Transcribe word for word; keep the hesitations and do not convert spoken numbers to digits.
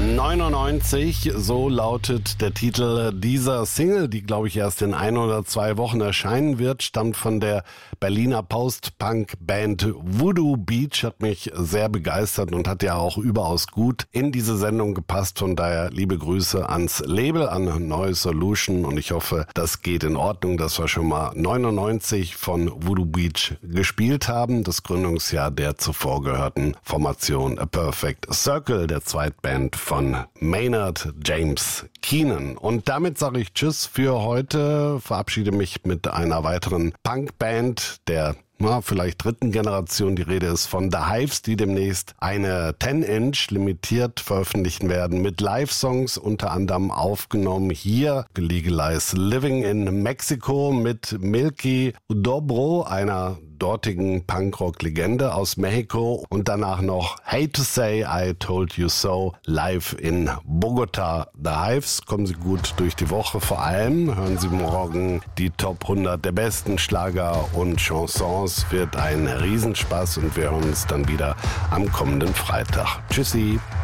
neunundneunzig, so lautet der Titel dieser Single, die glaube ich erst in ein oder zwei Wochen erscheinen wird, stammt von der Berliner Post-Punk-Band Voodoo Beach, hat mich sehr begeistert und hat ja auch überaus gut in diese Sendung gepasst, von daher liebe Grüße ans Label, an Neue Solution und ich hoffe, das geht in Ordnung, dass wir schon mal neunundneunzig von Voodoo Beach gespielt haben, das Gründungsjahr der zuvor gehörten Formation A Perfect Circle, der Zweitband von Maynard James Keenan. Und damit sage ich Tschüss für heute, verabschiede mich mit einer weiteren Punkband der na, vielleicht dritten Generation. Die Rede ist von The Hives, die demnächst eine zehn Inch limitiert veröffentlichen werden mit Live-Songs, unter anderem aufgenommen hier Legalize Living in Mexico mit Milky Dobro, einer dortigen Punkrock-Legende aus Mexiko, und danach noch Hate to Say I Told You So live in Bogota. The Hives, kommen Sie gut durch die Woche, vor allem hören Sie morgen die Top hundert der besten Schlager und Chansons, wird ein Riesenspaß und wir hören uns dann wieder am kommenden Freitag. Tschüssi!